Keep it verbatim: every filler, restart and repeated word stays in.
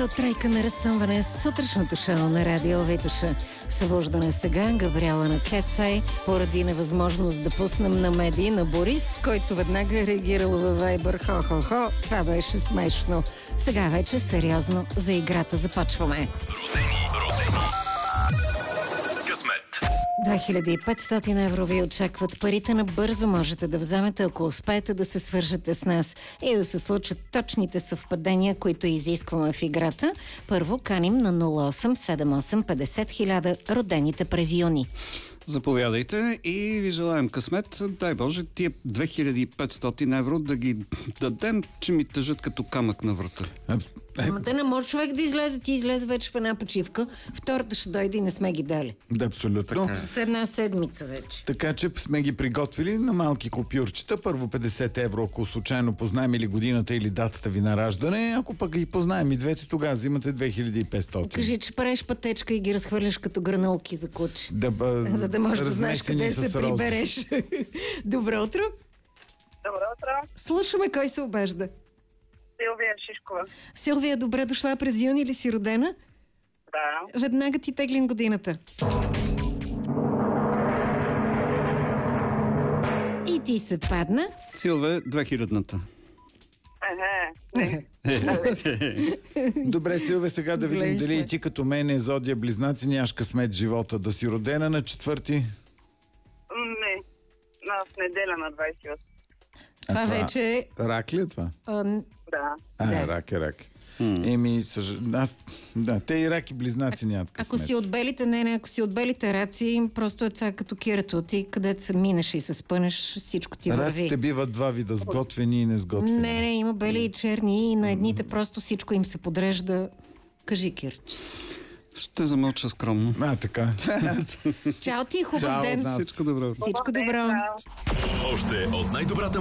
Утро тройка на разсъмване с сутрешното шоу на Радио Витоша. Събуждане сега, Габриела на Кетсай, поради невъзможност да пуснем на медии на Борис, който веднага е реагирал във Вайбър. Хо-хо-хо, това беше смешно. Сега вече сериозно за играта започваме. две хиляди и петстотин евро ви очакват. Парите набързо можете да вземете, ако успеете да се свържете с нас и да се случат точните съвпадения, които изискваме в играта. Първо каним на нула осем седем осем петдесет хиляда родените през юни. Заповядайте и ви желаем късмет. Дай Боже, тия две хиляди и петстотин евро да ги дадем, че ми тъжат като камък на врата. Ама те не може човек да излезе. Ти излезе вече в една почивка. Втората ще дойде и не сме ги дали. Да, абсолютно. От една седмица вече. Така че сме ги приготвили на малки купюрчета. Първо петдесет евро, ако случайно познаем или годината или датата ви на раждане. Ако пък ги познаем и двете, тогава взимате две хиляди и петстотин. Кажи, че правиш пътечка и ги разхвърляш като гранулки за куче. Да, бъ... За да можеш да знаеш къде се роз. прибереш. Добро утро. Добро утро. Слушаме кой се обежда. Силвия Шишкова. Силвия, добре дошла. През юни ли си родена? Да. Веднага ти теглим годината. И ти се падна. Силве, две хилядната. Еhe. Добре, Силве, сега да видим Гледай дали се. и ти като мен е зодия близнаци, нямаш късмет в живота. Да си родена на четвърти. Не. На в неделя на двадесет и осем. Това А вече е... Рак ли е това? а, Да. А, Да. рак е рак. Еми, съж... аз... да, те и рак и близнаци нямат късмет. Ако си от белите, не, не, ако си от белите раци, просто е това като кирето. Ти където се минеш и се спънеш, всичко ти върви. Раците биват два вида, сготвени и несготвени. Не, не, има бели и черни и на едните просто всичко им се подрежда. Кажи, Кирче. Ще замълча скромно. А, така. Чао ти, хубав Чао от ден. нас. Всичко добро. Всичко добро. Добре, чао. Още от най-добрата